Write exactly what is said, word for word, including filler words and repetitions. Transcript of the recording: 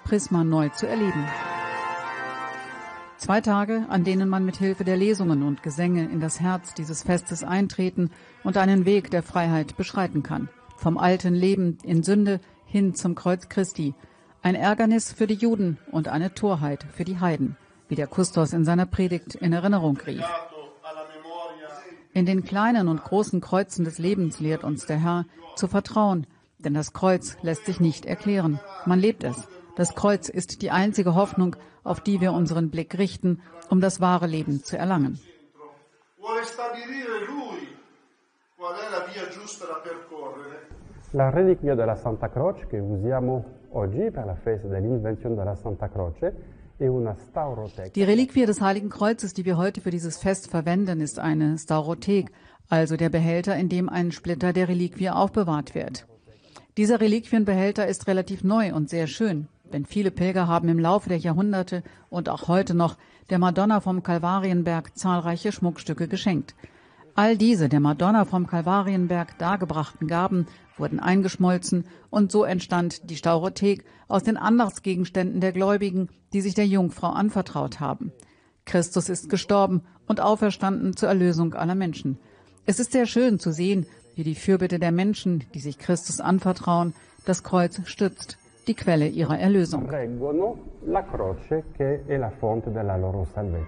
Prisma neu zu erleben. Zwei Tage, an denen man mit Hilfe der Lesungen und Gesänge in das Herz dieses Festes eintreten und einen Weg der Freiheit beschreiten kann. Vom alten Leben in Sünde hin zum Kreuz Christi. Ein Ärgernis für die Juden und eine Torheit für die Heiden, wie der Kustos in seiner Predigt in Erinnerung rief. In den kleinen und großen Kreuzen des Lebens lehrt uns der Herr, zu vertrauen, denn das Kreuz lässt sich nicht erklären. Man lebt es. Das Kreuz ist die einzige Hoffnung, auf die wir unseren Blick richten, um das wahre Leben zu erlangen. La reliquia della Santa Croce che usiamo oggi per la festa dell'invenzione della Santa Croce è una staurothek. Die Reliquie des Heiligen Kreuzes, die wir heute für dieses Fest verwenden, ist eine Staurothek, also der Behälter, in dem ein Splitter der Reliquie aufbewahrt wird. Dieser Reliquienbehälter ist relativ neu und sehr schön, denn viele Pilger haben im Laufe der Jahrhunderte und auch heute noch der Madonna vom Kalvarienberg zahlreiche Schmuckstücke geschenkt. All diese der Madonna vom Kalvarienberg dargebrachten Gaben wurden eingeschmolzen und so entstand die Staurothek aus den Andachtsgegenständen der Gläubigen, die sich der Jungfrau anvertraut haben. Christus ist gestorben und auferstanden zur Erlösung aller Menschen. Es ist sehr schön zu sehen, wie die Fürbitte der Menschen, die sich Christus anvertrauen, das Kreuz stützt, die Quelle ihrer Erlösung. Reggono la croce che è la fonte della loro salvezza.